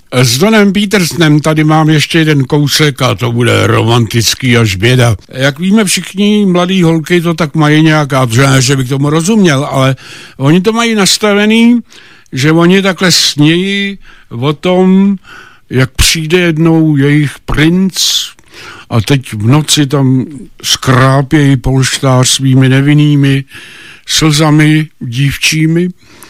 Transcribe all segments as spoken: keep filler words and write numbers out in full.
S Donem Petersonem tady mám ještě jeden kousek a to bude romantický až běda. Jak víme všichni, mladý holky to tak mají nějaká, ne, že bych tomu rozuměl, ale oni to mají nastavený, že oni takhle snějí o tom, jak přijde jednou jejich princ a teď v noci tam skrápějí polštář svými nevinnými slzami dívčími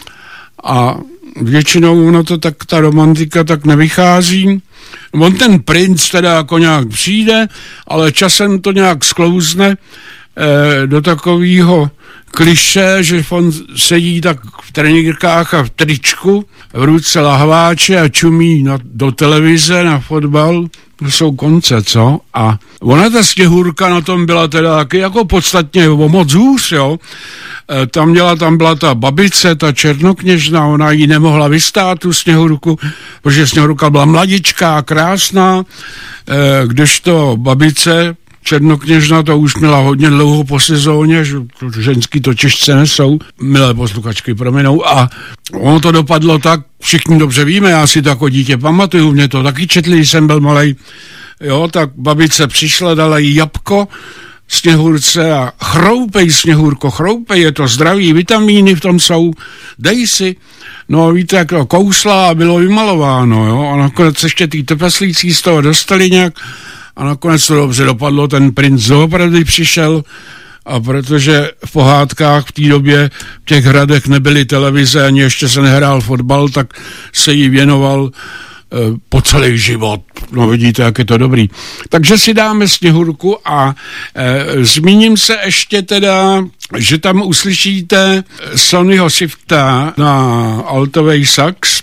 a většinou ono to tak, ta romantika tak nevychází. On ten princ teda jako nějak přijde, ale časem to nějak sklouzne eh, do takového kliše, že on sedí tak v trenýrkách a v tričku, v ruce lahváče a čumí na, do televize na fotbal. To jsou konce, co? A ona ta Sněhurka na tom byla teda taky jako podstatně o moc hůř, jo. E, tam, měla, tam byla ta babice, ta černokněžna, ona jí nemohla vystát, tu Sněhurku, protože Sněhurka byla mladičká, krásná, e, kdežto babice, černokněžna, to už měla hodně dlouho po sezóně, že ženský to těžce nesou, milé posluchačky prominou, a ono to dopadlo tak, všichni dobře víme, já si to jako dítě pamatuju, mě to taky četli, když jsem byl malej, jo, tak babice přišla, dala jí jabko Sněhurce a chroupej, Sněhurko, chroupej, je to zdraví, vitamíny v tom jsou, dej si. No víte, jak to kousla a bylo vymalováno, jo, a nakonec ještě ty trpaslíci z toho dostali nějak. A nakonec to dobře dopadlo, ten princ doopravdy přišel a protože v pohádkách v té době v těch hradech nebyly televize, ani ještě se nehrál fotbal, tak se jí věnoval e, po celý život. No vidíte, jak je to dobrý. Takže si dáme Sněhurku a e, zmíním se ještě teda, že tam uslyšíte Sonnyho Shifta na altovej sax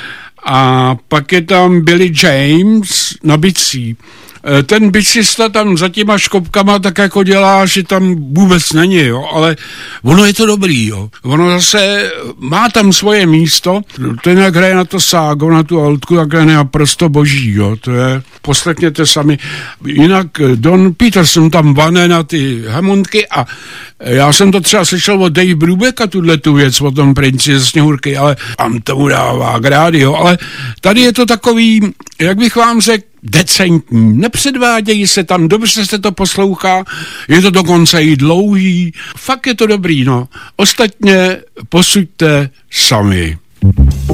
a pak je tam Billy James na bicí. Ten bicista tam za těma škopkama tak jako dělá, že tam vůbec není, jo, ale ono je to dobrý, jo. Ono zase má tam svoje místo, ten jak hraje na to ságo, na tu altku, tak je naprosto boží, jo, to je, poslechněte sami. Jinak Don Peterson tam vane na ty Hammondky a já jsem to třeba slyšel od Dave Brubecka, tuhle tu věc o tom princi ze Sněhurky, ale tam tomu dává grády, jo, ale tady je to takový, jak bych vám řekl, decentní, nepředvádějí se tam, dobře se to poslouchá, je to dokonce i dlouhý, fakt je to dobrý, no. Ostatně posuďte sami.